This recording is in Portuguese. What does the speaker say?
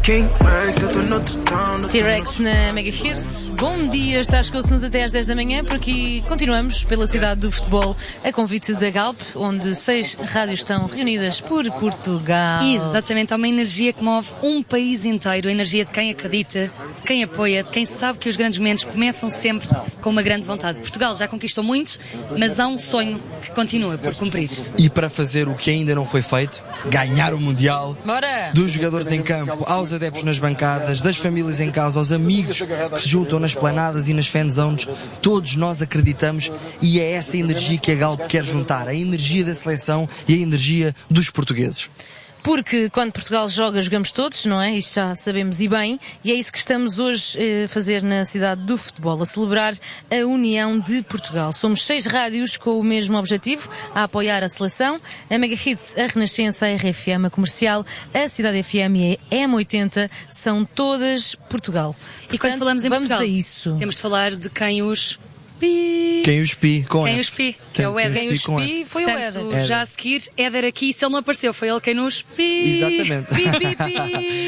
T-Rex na Mega Hits. Bom dia, estás com-nos até às 10 da manhã. Por aqui continuamos pela cidade do futebol, a convite da Galp, onde 6 rádios estão reunidas por Portugal. Exatamente, há uma energia que move um país inteiro, a energia de quem acredita, de quem apoia, de quem sabe que os grandes momentos começam sempre com uma grande vontade. Portugal já conquistou muitos, mas há um sonho que continua por cumprir. E para fazer o que ainda não foi feito, ganhar o Mundial. Bora! Dos jogadores em campo, aos adeptos nas bancadas, das famílias em casa, aos amigos que se juntam nas planadas e nas fanzones, todos nós acreditamos e é essa energia que a Galp quer juntar, a energia da seleção e a energia dos portugueses. Porque quando Portugal joga, jogamos todos, não é? Isto já sabemos e bem, e é isso que estamos hoje a fazer na cidade do futebol, a celebrar a união de Portugal. Somos 6 rádios com o mesmo objetivo, a apoiar a seleção, a Mega Hits, a Renascença, a RFM, a Comercial, a Cidade FM e a M80, são todas Portugal. E quando falamos em vamos Portugal, a isso. Temos de falar de quem os... Quem os pi, com Quem F. os pi, que é o Éder. Quem os pi foi o Éder. Portanto, já a seguir, Éder aqui, se ele não apareceu, foi ele quem nos pi. Exatamente. Pi, pi, pi.